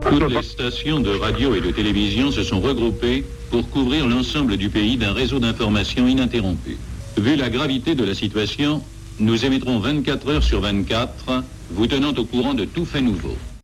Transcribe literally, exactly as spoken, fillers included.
Toutes les stations de radio et de télévision se sont regroupées pour couvrir l'ensemble du pays d'un réseau d'information ininterrompu. Vu la gravité de la situation, nous émettrons vingt-quatre heures sur vingt-quatre, vous tenant au courant de tout fait nouveau.